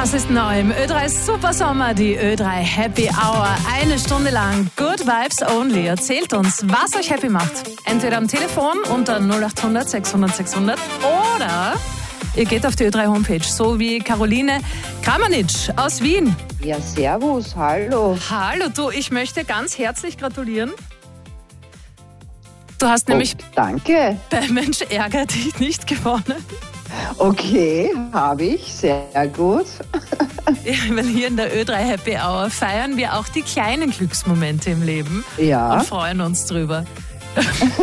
Das ist neu im Ö3 Supersommer, die Ö3 Happy Hour. Eine Stunde lang Good Vibes Only. Erzählt uns, was euch happy macht. Entweder am Telefon unter 0800 600 600 oder ihr geht auf die Ö3 Homepage, so wie Caroline Kramanitsch aus Wien. Ja, servus, hallo. Hallo, du, ich möchte ganz herzlich gratulieren. Du hast nämlich danke. bei Mensch ärger dich nicht gewonnen. Okay, habe ich, sehr gut. Ja, weil hier in der Ö3 Happy Hour feiern wir auch die kleinen Glücksmomente im Leben Ja. und freuen uns drüber.